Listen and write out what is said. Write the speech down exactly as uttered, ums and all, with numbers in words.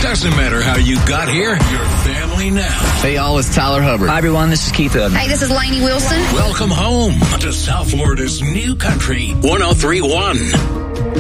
Doesn't matter how you got here, you're family now. Hey, y'all, it's Tyler Hubbard. Hi, everyone. This is Keith Urban. Hey, this is Lainey Wilson. Welcome home to South Florida's new country, one oh three point one.